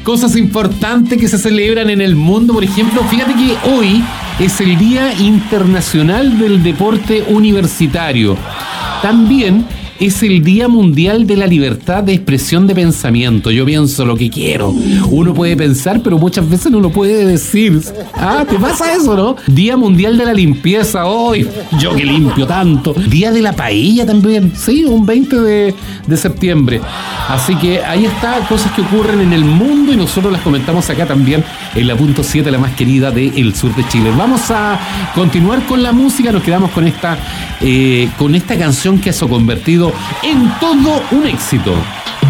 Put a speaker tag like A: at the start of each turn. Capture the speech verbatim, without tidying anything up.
A: Cosas importantes que se celebran en el mundo, por ejemplo, fíjate que hoy es el Día Internacional del Deporte Universitario. También es el Día Mundial de la Libertad de Expresión de Pensamiento. Yo pienso lo que quiero. Uno puede pensar, pero muchas veces no lo puede decir. Ah, ¿te pasa eso, no? Día Mundial de la Limpieza. Hoy, yo que limpio tanto. Día de la Paella también. Sí, un veinte de, de septiembre. Así que ahí está, cosas que ocurren en el mundo y nosotros las comentamos acá también en la punto siete, la más querida del sur de Chile. Vamos a continuar con la música. Nos quedamos con esta, eh, con esta canción que se ha convertido en todo un éxito.